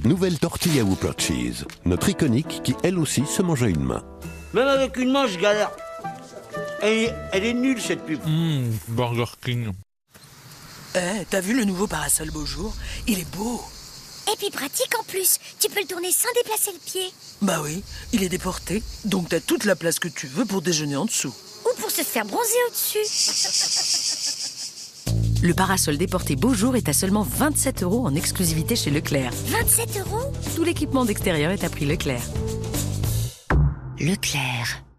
Nouvelle tortilla Whopper Cheese. Notre iconique qui, elle aussi, se mange à une main. Même avec une main, je galère. Elle est nulle, cette pub. Burger King. T'as vu le nouveau parasol beau jour? Il est beau. Et puis pratique en plus. Tu peux le tourner sans déplacer le pied. Bah oui, il est déporté. Donc t'as toute la place que tu veux pour déjeuner en dessous. Ou pour se faire bronzer au-dessus. Le parasol déporté Beaujour est à seulement 27 € en exclusivité chez Leclerc. 27 €? Tout l'équipement d'extérieur est à prix Leclerc. Leclerc.